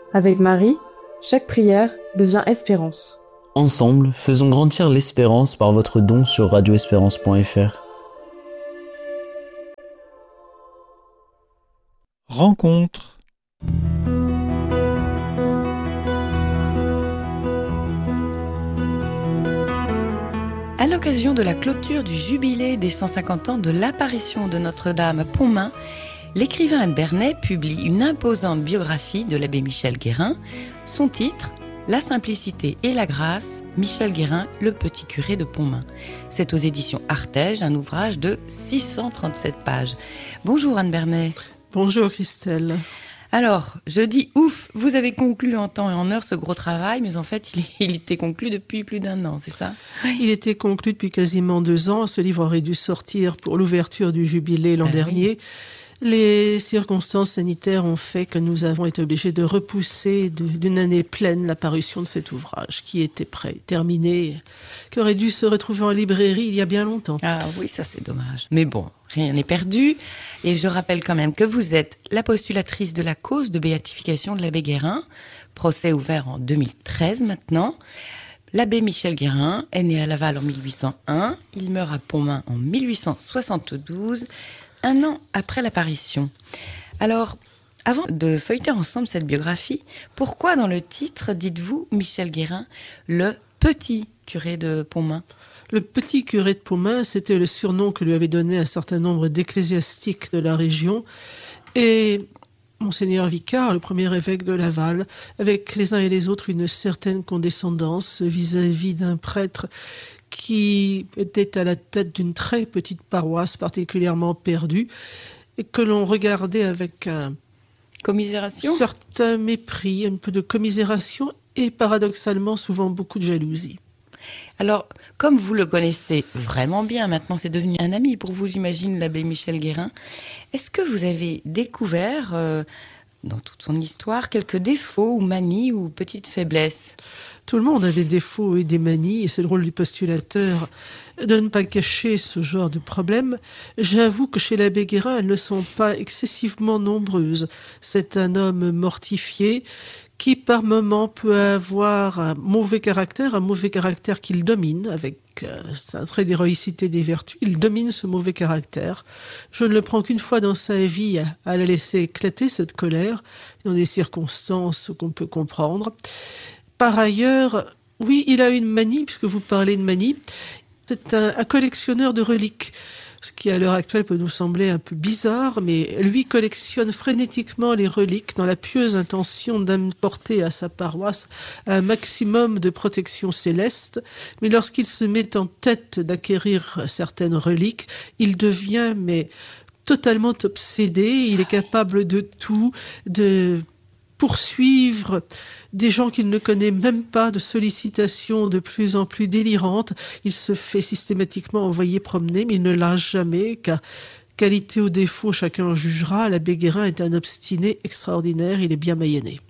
Avec Marie, chaque prière devient espérance. Ensemble, faisons grandir l'espérance par votre don sur radioespérance.fr. Rencontre. À l'occasion de la clôture du jubilé des 150 ans de l'apparition de Notre-Dame à Pontmain, l'écrivain Anne Bernet publie une imposante biographie de l'abbé Michel Guérin. Son titre, La simplicité et la grâce, Michel Guérin, le petit curé de Pontmain. C'est aux éditions Artege, un ouvrage de 637 pages. Bonjour Anne Bernet. Bonjour Christelle. Alors, je dis ouf, vous avez conclu en temps et en heure ce gros travail, mais en fait, il était conclu depuis plus d'1 an, c'est ça ? Il était conclu depuis quasiment 2 ans. Ce livre aurait dû sortir pour l'ouverture du jubilé l'an dernier. Oui. Les circonstances sanitaires ont fait que nous avons été obligés de repousser d'une année pleine la parution de cet ouvrage qui était prêt, terminé, qui aurait dû se retrouver en librairie il y a bien longtemps. Ah oui, ça c'est dommage. Mais bon, rien n'est perdu. Et je rappelle quand même que vous êtes la postulatrice de la cause de béatification de l'abbé Guérin, procès ouvert en 2013 maintenant. L'abbé Michel Guérin est né à Laval en 1801, il meurt à Pontmain en 1872, 1 an après l'apparition. Alors, avant de feuilleter ensemble cette biographie, pourquoi dans le titre, dites-vous, Michel Guérin, le petit curé de Pontmain ? Le petit curé de Pontmain, c'était le surnom que lui avait donné un certain nombre d'ecclésiastiques de la région. Et Monseigneur Vicard, le premier évêque de Laval, avec les uns et les autres une certaine condescendance vis-à-vis d'un prêtre qui était à la tête d'une très petite paroisse particulièrement perdue et que l'on regardait avec un certain mépris, un peu de commisération et paradoxalement souvent beaucoup de jalousie. Alors, comme vous le connaissez vraiment bien, maintenant c'est devenu un ami pour vous, j'imagine, l'abbé Michel Guérin, est-ce que vous avez découvert, dans toute son histoire, quelques défauts ou manies ou petites faiblesses ? Tout le monde a des défauts et des manies, et c'est le rôle du postulateur de ne pas cacher ce genre de problème. J'avoue que chez l'abbé Guérin, elles ne sont pas excessivement nombreuses. C'est un homme mortifié qui par moments peut avoir un mauvais caractère qu'il domine avec un trait d'héroïcité des vertus. Il domine ce mauvais caractère. Je ne le prends qu'une fois dans sa vie à la laisser éclater, cette colère, dans des circonstances qu'on peut comprendre. Par ailleurs, oui, il a une manie, puisque vous parlez de manie. C'est un collectionneur de reliques, ce qui à l'heure actuelle peut nous sembler un peu bizarre, mais lui collectionne frénétiquement les reliques dans la pieuse intention d'apporter à sa paroisse un maximum de protection céleste. Mais lorsqu'il se met en tête d'acquérir certaines reliques, il devient totalement obsédé. Il est capable de tout, de poursuivre des gens qu'il ne connaît même pas, de sollicitations de plus en plus délirantes. Il se fait systématiquement envoyer promener, mais il ne lâche jamais, car qualité ou défaut, chacun en jugera. L'abbé Guérin est un obstiné extraordinaire, il est bien mayonné.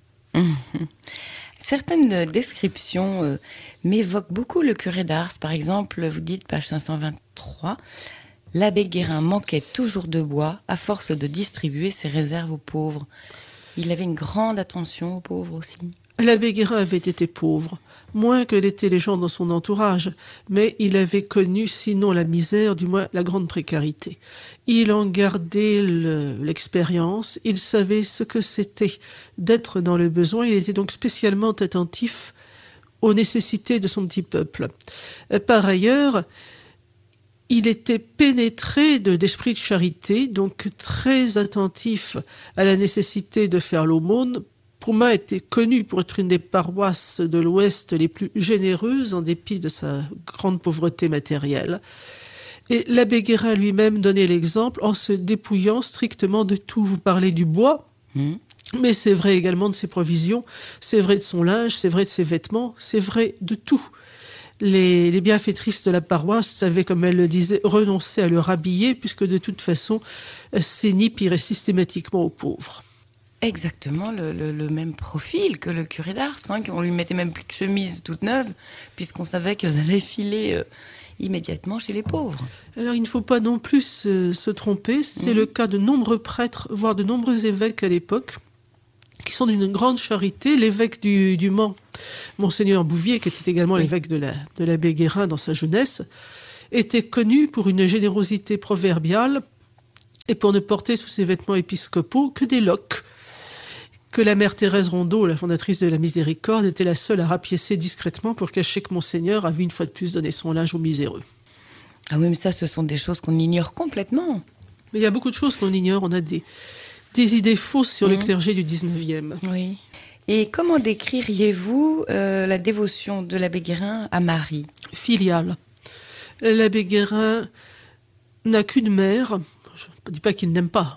Certaines descriptions m'évoquent beaucoup le curé d'Ars. Par exemple, vous dites, page 523, l'abbé Guérin manquait toujours de bois à force de distribuer ses réserves aux pauvres. Il avait une grande attention aux pauvres aussi. L'abbé Guérin avait été pauvre, moins que l'étaient les gens dans son entourage, mais il avait connu, sinon la misère, du moins la grande précarité. Il en gardait l'expérience, il savait ce que c'était d'être dans le besoin, il était donc spécialement attentif aux nécessités de son petit peuple. Par ailleurs, il était pénétré d'esprit de charité, donc très attentif à la nécessité de faire l'aumône. Pontmain était connu pour être une des paroisses de l'Ouest les plus généreuses, en dépit de sa grande pauvreté matérielle. Et l'abbé Guérin lui-même donnait l'exemple en se dépouillant strictement de tout. Vous parlez du bois, mais c'est vrai également de ses provisions, c'est vrai de son linge, c'est vrai de ses vêtements, c'est vrai de tout. Les bienfaitrices de la paroisse savaient, comme elle le disait, renoncer à le rhabiller, puisque de toute façon, ces nippes iraient systématiquement aux pauvres. Exactement le même profil que le curé d'Ars. On lui mettait même plus de chemise toute neuve, puisqu'on savait qu'elles allaient filer immédiatement chez les pauvres. Alors il ne faut pas non plus se tromper. C'est le cas de nombreux prêtres, voire de nombreux évêques à l'époque, qui sont d'une grande charité. L'évêque du Mans, Monseigneur Bouvier, qui était également l'évêque de l'abbé Guérin dans sa jeunesse, était connu pour une générosité proverbiale et pour ne porter sous ses vêtements épiscopaux que des loques, que la mère Thérèse Rondeau, la fondatrice de la Miséricorde, était la seule à rapiécer discrètement pour cacher que Monseigneur avait une fois de plus donné son linge aux miséreux. Ah oui, mais ça, ce sont des choses qu'on ignore complètement. Mais il y a beaucoup de choses qu'on ignore. On a des idées fausses sur le clergé du 19e. Oui. Et comment décririez-vous la dévotion de l'abbé Guérin à Marie ? Filiale. L'abbé Guérin n'a qu'une mère. Je ne dis pas qu'il n'aime pas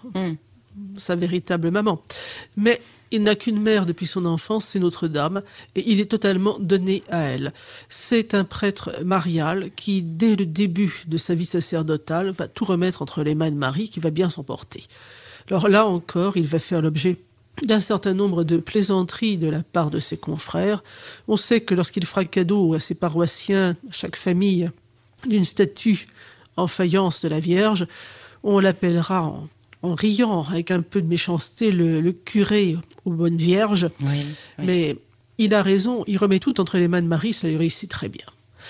sa véritable maman. Mais il n'a qu'une mère depuis son enfance, c'est Notre-Dame, et il est totalement donné à elle. C'est un prêtre marial qui, dès le début de sa vie sacerdotale, va tout remettre entre les mains de Marie, qui va bien s'en porter. Alors là encore, il va faire l'objet d'un certain nombre de plaisanteries de la part de ses confrères. On sait que lorsqu'il fera cadeau à ses paroissiens, à chaque famille, d'une statue en faïence de la Vierge, on l'appellera en riant, avec un peu de méchanceté, le curé aux bonnes vierges. Oui. Mais il a raison, il remet tout entre les mains de Marie, ça lui réussit très bien.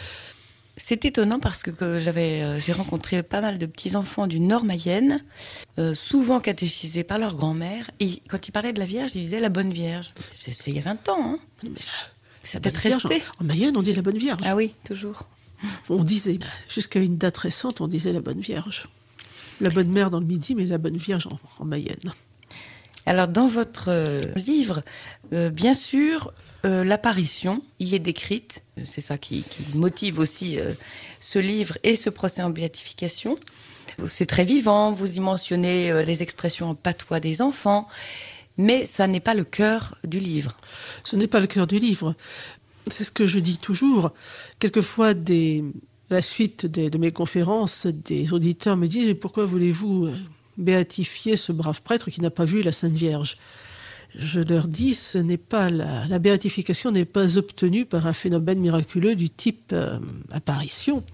C'est étonnant parce que j'ai rencontré pas mal de petits-enfants du Nord Mayenne, souvent catéchisés par leur grand-mère, et quand ils parlaient de la Vierge, ils disaient la Bonne Vierge. C'est il y a 20 ans, hein. Mais Ça la peut Bonne Vierge, resté. en Mayenne, on dit la Bonne Vierge. Ah oui, toujours. On disait, jusqu'à une date récente, on disait la Bonne Vierge. La Bonne Mère dans le Midi, mais la Bonne Vierge en Mayenne. Alors, dans votre livre, bien sûr, l'apparition y est décrite. C'est ça qui motive aussi ce livre et ce procès en béatification. C'est très vivant, vous y mentionnez les expressions en patois des enfants, mais ça n'est pas le cœur du livre. Ce n'est pas le cœur du livre. C'est ce que je dis toujours. Quelquefois, à la suite de mes conférences, des auditeurs me disent « Mais pourquoi voulez-vous béatifier ce brave prêtre qui n'a pas vu la Sainte Vierge ?» Je leur dis, ce n'est pas la béatification n'est pas obtenue par un phénomène miraculeux du type apparition.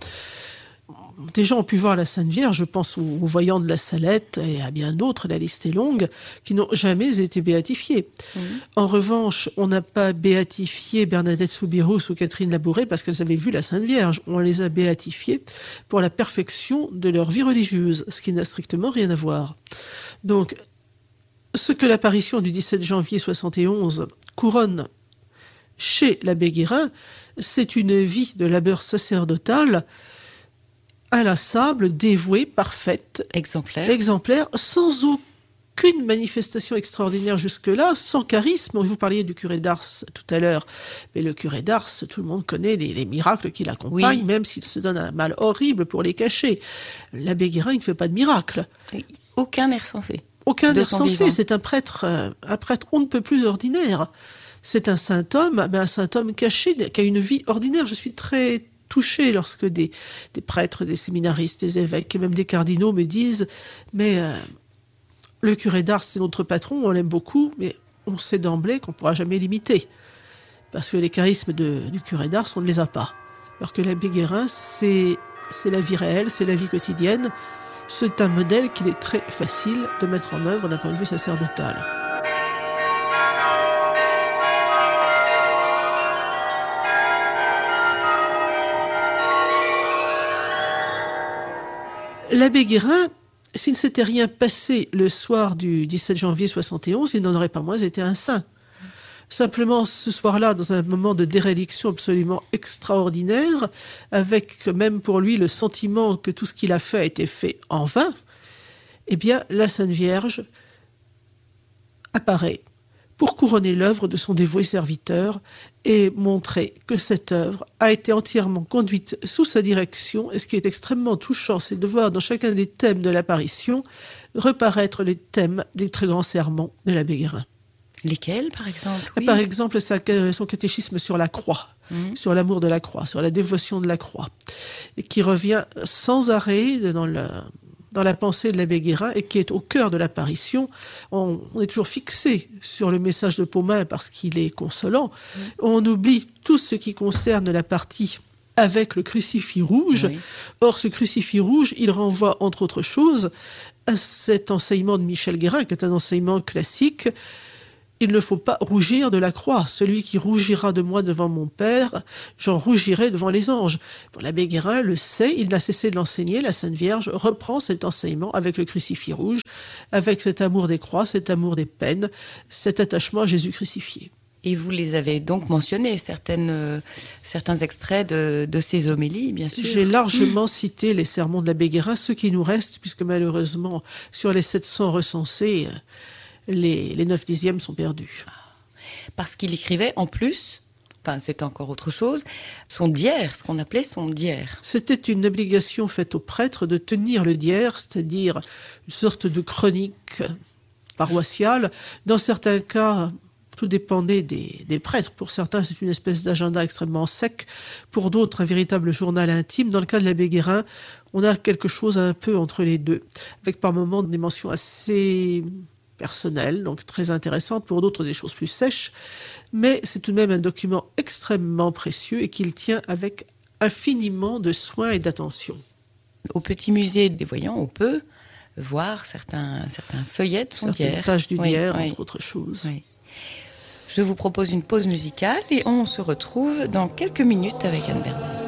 Des gens ont pu voir la Sainte Vierge, je pense aux voyants de la Salette et à bien d'autres, la liste est longue, qui n'ont jamais été béatifiés. En revanche, on n'a pas béatifié Bernadette Soubirous ou Catherine Labouré parce qu'elles avaient vu la Sainte Vierge. On les a béatifiées pour la perfection de leur vie religieuse, ce qui n'a strictement rien à voir. Donc, ce que l'apparition du 17 janvier 71 couronne chez l'abbé Guérin, c'est une vie de labeur sacerdotal inlassable, dévouée, parfaite, exemplaire, sans aucune manifestation extraordinaire jusque-là, sans charisme. Vous parliez du curé d'Ars tout à l'heure, mais le curé d'Ars, tout le monde connaît les miracles qui l'accompagnent, même s'il se donne un mal horrible pour les cacher. L'abbé Guérin, il ne fait pas de miracles. Aucun n'est recensé. Aucun n'est recensé, c'est un prêtre on ne peut plus ordinaire. C'est un saint homme, mais un saint homme caché, qui a une vie ordinaire. Je suis très touché lorsque des prêtres, des séminaristes, des évêques et même des cardinaux me disent « Mais le curé d'Ars, c'est notre patron, on l'aime beaucoup, mais on sait d'emblée qu'on ne pourra jamais l'imiter. Parce que les charismes du curé d'Ars, on ne les a pas. Alors que l'abbé Guérin, c'est la vie réelle, c'est la vie quotidienne. C'est un modèle qu'il est très facile de mettre en œuvre d'un point de vue sacerdotal. » L'abbé Guérin, s'il ne s'était rien passé le soir du 17 janvier 71, il n'en aurait pas moins été un saint. Simplement, ce soir-là, dans un moment de déréliction absolument extraordinaire, avec même pour lui le sentiment que tout ce qu'il a fait a été fait en vain, eh bien, la Sainte Vierge apparaît pour couronner l'œuvre de son dévoué serviteur et montrer que cette œuvre a été entièrement conduite sous sa direction. Et ce qui est extrêmement touchant, c'est de voir dans chacun des thèmes de l'apparition reparaître les thèmes des très grands sermons de l'abbé Guérin. Lesquels, par exemple? Par exemple, son catéchisme sur la croix, sur l'amour de la croix, sur la dévotion de la croix, et qui revient sans arrêt dans la pensée de l'abbé Guérin et qui est au cœur de l'apparition. On est toujours fixé sur le message de Paumin parce qu'il est consolant. On oublie tout ce qui concerne la partie avec le crucifix rouge. Oui. Or, ce crucifix rouge, il renvoie, entre autres choses, à cet enseignement de Michel Guérin, qui est un enseignement classique. il ne faut pas rougir de la croix. Celui qui rougira de moi devant mon Père, j'en rougirai devant les anges. Bon, l'abbé Guérin le sait, il n'a cessé de l'enseigner. La Sainte Vierge reprend cet enseignement avec le crucifix rouge, avec cet amour des croix, cet amour des peines, cet attachement à Jésus crucifié. Et vous les avez donc mentionnés, certains extraits de ces homélies, bien sûr. J'ai largement cité les sermons de l'abbé Guérin, ceux qui nous restent, puisque malheureusement, sur les 700 recensés, les 9/10 sont perdus. Parce qu'il écrivait en plus, enfin c'est encore autre chose, son dière, ce qu'on appelait son dière. C'était une obligation faite aux prêtres de tenir le dière, c'est-à-dire une sorte de chronique paroissiale. Dans certains cas, tout dépendait des prêtres. Pour certains, c'est une espèce d'agenda extrêmement sec. Pour d'autres, un véritable journal intime. Dans le cas de l'abbé Guérin, on a quelque chose un peu entre les deux, avec par moments des mentions assez personnelles, donc très intéressantes, pour d'autres des choses plus sèches. Mais c'est tout de même un document extrêmement précieux et qu'il tient avec infiniment de soin et d'attention. Au Petit Musée des Voyants, on peut voir certains feuillets de son Certaines dière. pages du dière, Oui. entre autres choses. Oui. Je vous propose une pause musicale et on se retrouve dans quelques minutes avec Anne Bernard.